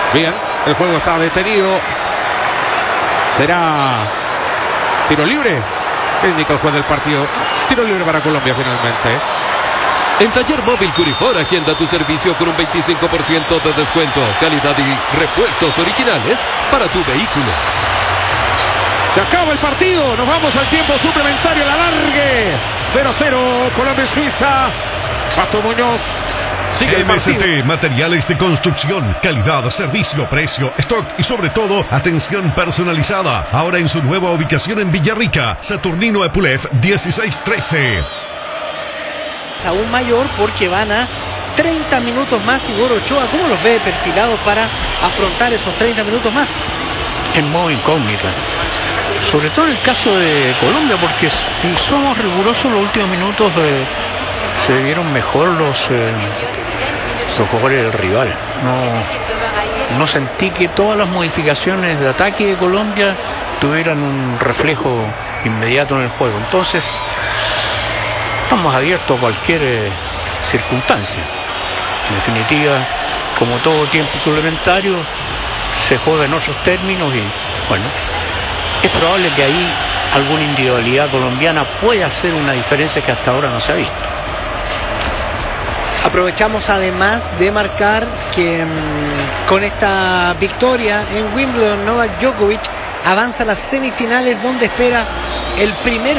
Bien, el juego está detenido. ¿Será tiro libre? ¿Qué indica el juez del partido? Tiro libre para Colombia finalmente. En Taller Móvil Curifor agenda tu servicio con un 25% de descuento, calidad y repuestos originales para tu vehículo. Se acaba el partido, nos vamos al tiempo suplementario, la largue. 0-0, Colombia-Suiza. Pato Muñoz. Sigue el partido. MST, materiales de construcción, calidad, servicio, precio, stock y sobre todo, atención personalizada. Ahora en su nueva ubicación en Villarrica, Saturnino Epulef 1613. Aún mayor porque van a 30 minutos más. Igor Ochoa, ¿cómo los ve perfilados para afrontar esos 30 minutos más? Es modo incógnita, sobre todo en el caso de Colombia, porque si somos rigurosos, los últimos minutos se vieron mejor los jugadores del rival. No sentí que todas las modificaciones de ataque de Colombia tuvieran un reflejo inmediato en el juego. Entonces estamos abiertos a cualquier circunstancia. En definitiva, como todo tiempo suplementario, se juega en otros términos y bueno, es probable que ahí alguna individualidad colombiana pueda hacer una diferencia que hasta ahora no se ha visto. Aprovechamos además de marcar que con esta victoria en Wimbledon, Novak Djokovic avanza a las semifinales, donde espera el primer